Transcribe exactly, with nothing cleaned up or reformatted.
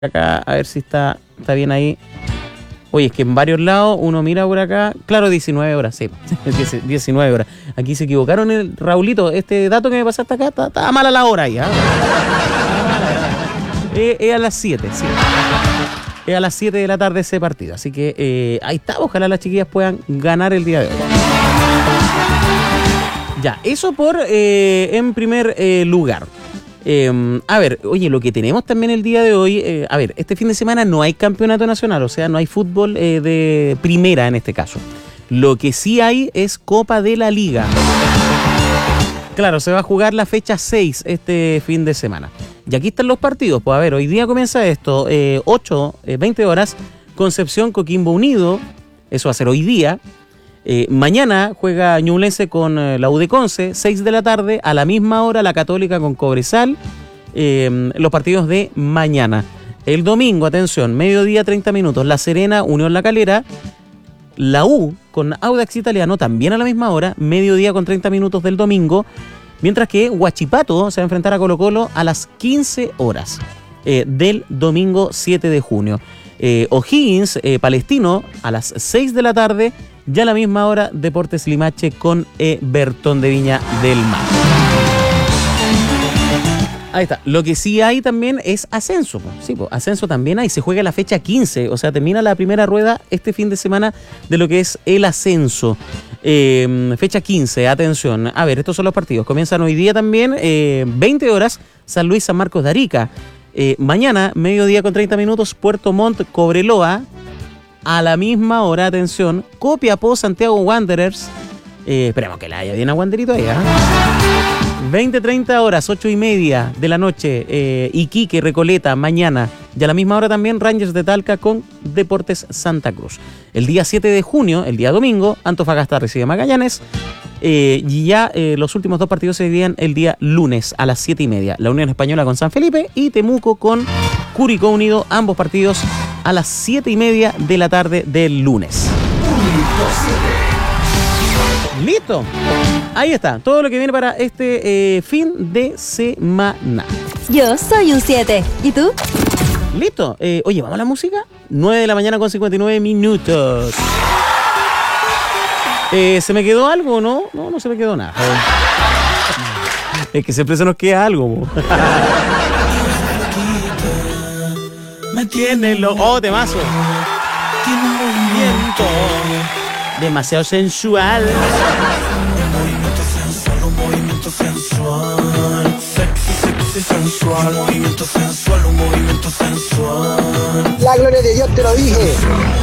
Acá, a ver si está, está bien ahí. Oye, es que en varios lados uno mira por acá. Claro, diecinueve horas, sí. diecinueve horas. Aquí se equivocaron, el Raulito. Este dato que me pasaste acá, está, está mala la hora ahí. ¿eh? es, es a las siete, sí. Es a las siete de la tarde ese partido. Así que eh, ahí está. Ojalá las chiquillas puedan ganar el día de hoy. Ya, eso por eh, en primer eh, lugar. Eh, a ver, oye, lo que tenemos también el día de hoy, eh, a ver, este fin de semana no hay campeonato nacional, o sea, no hay fútbol eh, de primera en este caso. Lo que sí hay es Copa de la Liga. Claro, se va a jugar la fecha seis este fin de semana. Y aquí están los partidos, pues a ver, hoy día comienza esto, eh, ocho, eh, veinte horas, Concepción Coquimbo Unido, eso va a ser hoy día. Eh, mañana juega Ñublense con eh, la U de Conce, seis de la tarde, a la misma hora la Católica con Cobresal, eh, los partidos de mañana. El domingo, atención, mediodía treinta minutos, La Serena, Unión La Calera, la U con Audax Italiano también a la misma hora, mediodía con treinta minutos del domingo, mientras que Huachipato se va a enfrentar a Colo Colo a las quince horas eh, del domingo siete de junio. Eh, O'Higgins, eh, Palestino, a las seis de la tarde, ya a la misma hora, Deportes Limache con Everton de Viña del Mar. Ahí está. Lo que sí hay también es ascenso. Po. Sí, po. Ascenso también hay. Se juega la fecha quince, o sea, termina la primera rueda este fin de semana de lo que es el ascenso. Eh, fecha quince, atención. A ver, estos son los partidos. Comienzan hoy día también, eh, veinte horas, San Luis, San Marcos de Arica. Eh, mañana, mediodía con treinta minutos, Puerto Montt, Cobreloa. A la misma hora, atención, Copiapó, Santiago Wanderers. Eh, esperemos que la haya bien a Wanderito ahí, ¿eh? veinte treinta horas, ocho y media de la noche, eh, Iquique, Recoleta, mañana. Y a la misma hora también Rangers de Talca con Deportes Santa Cruz. El día siete de junio, el día domingo, Antofagasta recibe a Magallanes. Eh, y ya eh, los últimos dos partidos se dividían el día lunes a las siete y media. La Unión Española con San Felipe y Temuco con Curicó Unido. Ambos partidos a las siete y media de la tarde del lunes. ¿Listo? Ahí está, todo lo que viene para este eh, fin de semana. Yo soy un siete. ¿Y tú? ¿Listo? Eh, oye, ¿vamos a la música? nueve de la mañana con cincuenta y nueve minutos. Eh, ¿Se me quedó algo, no? No, no se me quedó nada. Es que siempre se nos queda algo. Me tiene lo... ¡Oh, temazo! Tiene un movimiento demasiado sensual. Movimiento sensual, un movimiento sensual. Sexy, sexy, sensual. Un movimiento sensual, un movimiento sensual. La gloria de Dios, te lo dije.